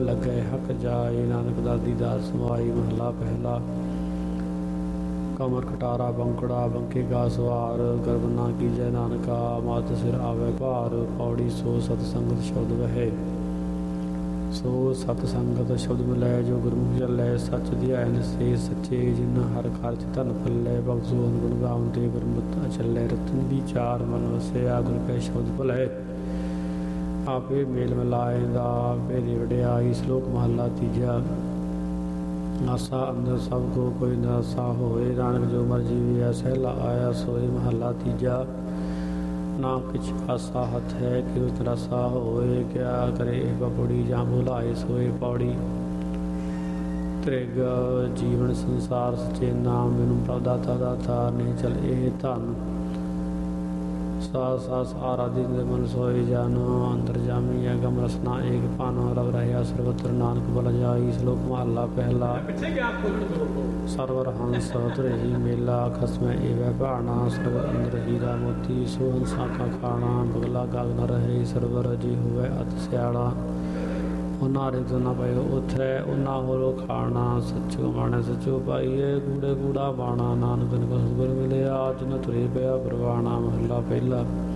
लगे हक जाए। नानक दादी दास समाई महला पहला। कमर कटारा बंकड़ा बंकेगा सवार, गर्भ ना कीजै नानका मात सिर आवे भार। पौड़ी सो सतसंगत शब्द वहे, सो सतसंगत शब्द मिलै जो गुरमुख चलै। सच ध्यान से सच्चे जिन हर खर्च धन फलै। भगत सोहन गुण गावते गुरमत अचलै। रतन विचार मन वसया गुर कै शब्द भलै। आपे मेल मिलाएंदा मेरी वड्याई। श्लोक महला तीजा। आसा अंदर सब को कोई नसा होए, नानक जो मर्जी भी सहला आया सोए। महला तीजा। ना किछ आसा हथ है कि तरसा होए, क्या करे बपुड़ी जां भुलाए सोए। पौड़ी त्रिग जीवन संसार सचे नाम, बिनु प्रभ दाता दाता नहीं चल ए धन। सास सास आराधि मन सोए जानो, अंतर जामी अगम रसना एक पानो। रब रहा सर्वत्र नानक बल जाई। श्लोक महला पहला। सरवर हंस तुरही मेला, खसमै एवै भाना। सरवर अंदर हीरा मोती, सो हंसा का खाना। बगला गाग न रहे सरवर, जी होवै अत सियाड़ा। उन्ना रित न पयो उथै, उन्ना होरो खाना। सचो माणै सचो पाइए, कूड़े कूड़ा बाणा। नानक को सतगुर मिलिया, आज न तुरे पया परवाना। महला पहला।